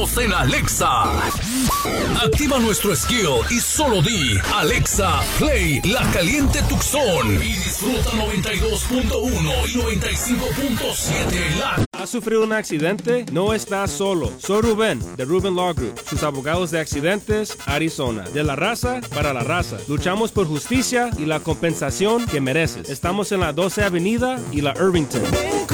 En Alexa. Activa nuestro skill y solo di Alexa, play La Caliente Tucson y disfruta 92.1 y 95.7. ¿Has sufrido un accidente? No estás solo. Soy Rubén, de Rubén Law Group, sus abogados de accidentes, Arizona. De la raza para la raza. Luchamos por justicia y la compensación que mereces. Estamos en la 12 Avenida y la Irvington.